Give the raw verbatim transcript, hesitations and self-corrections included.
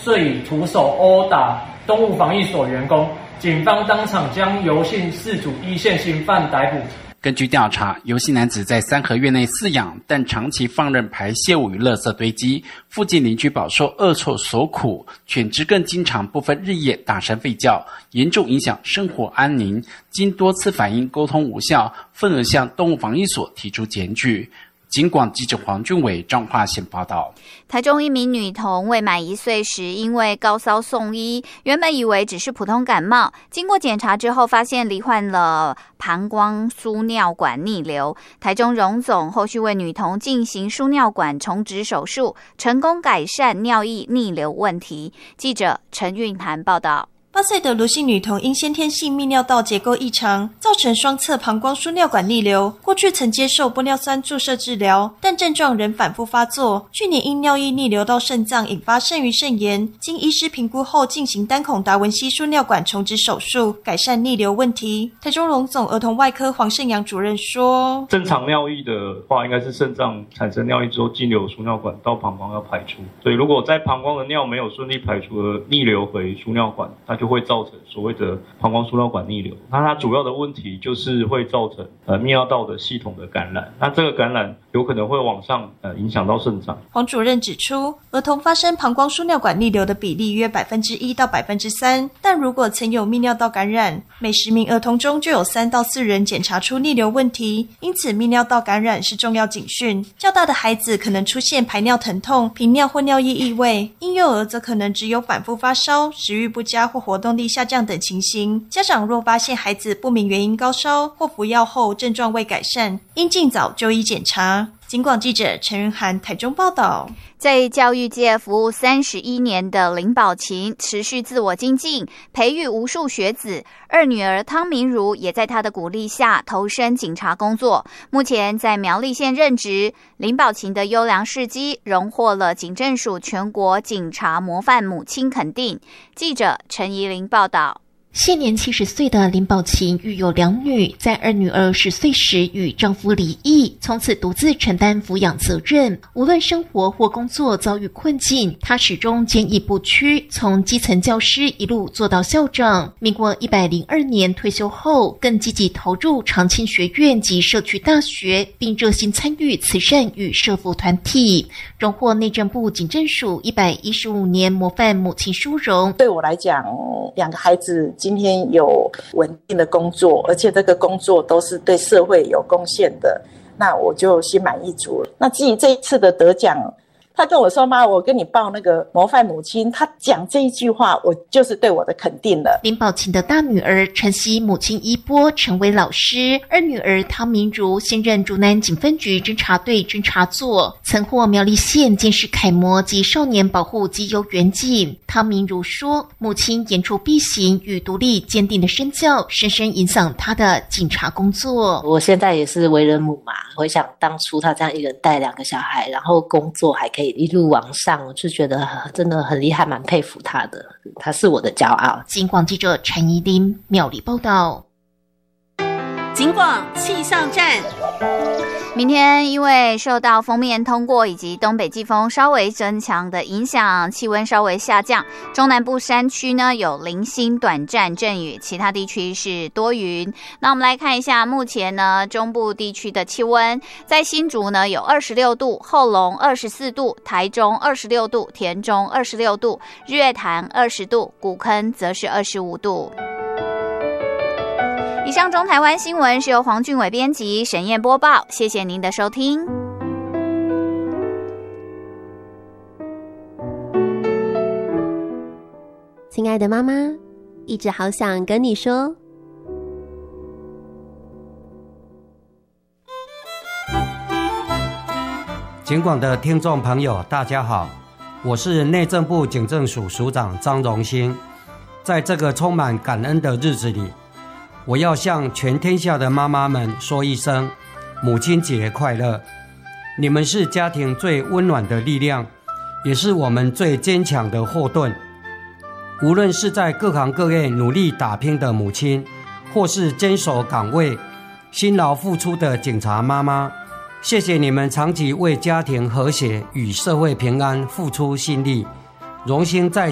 遂以徒手殴打动物防疫所员工，警方当场将尤姓事主依现行犯逮捕。 根据调查，尤姓男子在三合院内饲养，但长期放任排泄物与垃圾堆积，附近邻居饱受恶臭所苦，犬只更经常不分日夜大声吠叫，严重影响生活安宁。经多次反映沟通无效，愤而向动物防疫所提出检举。警广记者黄俊伟彰化县报道。 台中一名女童未满一岁时因为高烧送医，原本以为只是普通感冒，经过检查之后发现罹患了膀胱输尿管逆流。台中荣总后续为女童进行输尿管重植手术，成功改善尿液逆流问题。记者陈韵涵报道。 八岁的卢姓女童因先天性泌尿道结构异常，造成双侧膀胱输尿管逆流。过去曾接受玻尿酸注射治疗，但症状仍反复发作。去年因尿液逆流到肾脏，引发肾盂肾炎，经医师评估后进行单孔达文西输尿管重植手术，改善逆流问题。台中荣总儿童外科黄胜阳主任说： 正常尿液的话，应该是肾脏产生尿液之后经由输尿管到膀胱要排出，所以如果在膀胱的尿没有顺利排出而逆流回输尿管，它就就会造成所谓的膀胱输尿管逆流。那它主要的问题就是会造成呃泌尿道的系统的感染，那这个感染有可能会往上呃影响到肾脏。 黄主任指出，儿童发生膀胱输尿管逆流的比例约百分之一到百分之三，但如果曾有泌尿道感染，每十名儿童中就有三到四人检查出逆流问题，因此泌尿道感染是重要警讯。较大的孩子可能出现排尿疼痛、频尿或尿液异味，婴幼儿则可能只有反复发烧、食欲不佳或活动力下降等情形。家长若发现孩子不明原因高烧或服药后症状未改善，应尽早就医检查。警广记者陈云涵台中报道。 在教育界服务三十一年的林宝琴持续自我精进，培育无数学子。二女儿汤明如也在她的鼓励下投身警察工作，目前在苗栗县任职。林宝琴的优良事迹荣获了警政署全国警察模范母亲肯定。记者陈怡玲报道。 现年七十岁的林宝琴育有两女，在二女儿十岁时与丈夫离异，从此独自承担抚养责任。无论生活或工作遭遇困境，她始终坚毅不屈，从基层教师一路做到校长。民国一百零二年退休后，更积极投入长青学院及社区大学，并热心参与慈善与社福团体，荣获内政部警政署一百一十五年模范母亲殊荣。 对我来讲，两个孩子今天有稳定的工作，而且这个工作都是对社会有贡献的，那我就心满意足了。那至于这一次的得奖，他跟我说，妈，我跟你报那个模范母亲，他讲这一句话，我就是对我的肯定了。 林宝琴的大女儿晨曦母亲衣钵，成为老师；二女儿汤明如现任竹南警分局侦查队侦查座，曾获苗栗县监视楷模及少年保护绩优员警。汤明如说，母亲言出必行与独立坚定的身教，深深影响她的警察工作。 我现在也是为人母嘛，回想当初她这样一个人带两个小孩，然后工作还可以一路往上，我就觉得真的很厉害，蛮佩服他的，他是我的骄傲。 警广记者陈怡琳苗栗报道。 警广气象站。 明天因为受到锋面通过以及东北季风稍微增强的影响，气温稍微下降。中南部山区呢有零星短暂阵雨，其他地区是多云。那我们来看一下，目前呢中部地区的气温，在新竹呢有二十六度，后龙二十四度，台中二十六度，田中二十六度，日月潭二十度，古坑则是二十五度。以上中台湾新闻是由黄俊伟编辑，沈燕播报，谢谢您的收听。 亲爱的妈妈，一直好想跟你说， 警广的听众朋友大家好，我是内政部警政署署长张荣兴。在这个充满感恩的日子里，我要向全天下的妈妈们说一声母亲节快乐。你们是家庭最温暖的力量，也是我们最坚强的后盾。无论是在各行各业努力打拼的母亲，或是坚守岗位辛劳付出的警察妈妈，谢谢你们长期为家庭和谐与社会平安付出心力。荣幸在